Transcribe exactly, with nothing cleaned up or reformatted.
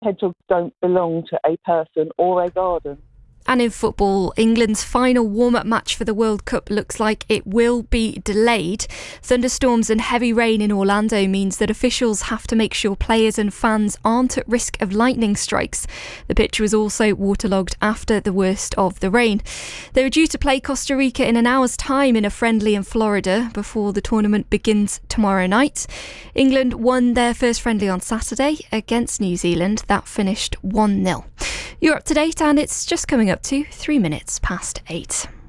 Hedgehogs don't belong to a person or a garden. And in football, England's final warm-up match for the World Cup looks like it will be delayed. Thunderstorms and heavy rain in Orlando means that officials have to make sure players and fans aren't at risk of lightning strikes. The pitch was also waterlogged after the worst of the rain. They were due to play Costa Rica in an hour's time in a friendly in Florida before the tournament begins tomorrow night. England won their first friendly on Saturday against New Zealand. That finished one nil. You're up to date and it's just coming up to three minutes past eight.